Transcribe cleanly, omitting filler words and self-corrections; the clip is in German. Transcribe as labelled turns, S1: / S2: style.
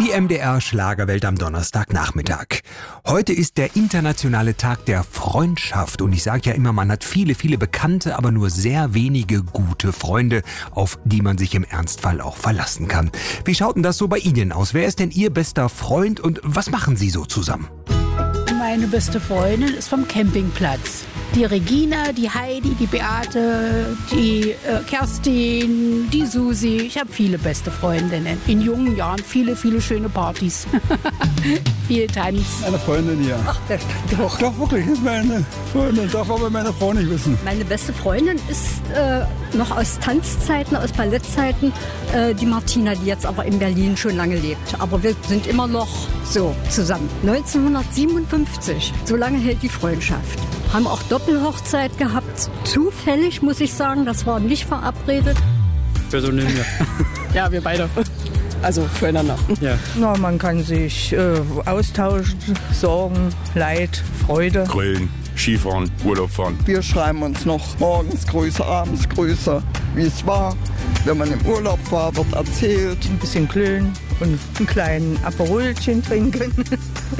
S1: Die MDR-Schlagerwelt am Donnerstagnachmittag. Heute ist der internationale Tag der Freundschaft. Und ich sage ja immer, man hat viele, viele Bekannte, aber nur sehr wenige gute Freunde, auf die man sich im Ernstfall auch verlassen kann. Wie schaut denn das so bei Ihnen aus? Wer ist denn Ihr bester Freund und was machen Sie so zusammen?
S2: Meine beste Freundin ist vom Campingplatz. Die Regina, die Heidi, die Beate, die Kerstin, die Susi. Ich habe viele beste Freundinnen. In jungen Jahren viele, viele schöne Partys. Viel Tanz.
S3: Meine Freundin, ja.
S4: Ach, das stimmt doch.
S3: Doch, wirklich, ist meine Freundin. Darf aber meine Frau nicht wissen.
S4: Meine beste Freundin ist noch aus Tanzzeiten, aus Ballettzeiten, die Martina, die jetzt aber in Berlin schon lange lebt. Aber wir sind immer noch so zusammen. 1957, so lange hält die Freundschaft. Haben auch Doppelhochzeit gehabt. Zufällig, muss ich sagen, das war nicht verabredet.
S5: Personen, ja.
S6: Ja, wir beide. Also füreinander.
S5: Ja.
S7: Na, man kann sich austauschen, Sorgen, Leid, Freude.
S8: Grillen, Skifahren, Urlaub fahren.
S9: Wir schreiben uns noch morgens Grüße, abends Grüße, wie es war. Wenn man im Urlaub war, wird erzählt.
S7: Ein bisschen klönen und einen kleinen Aperolchen trinken.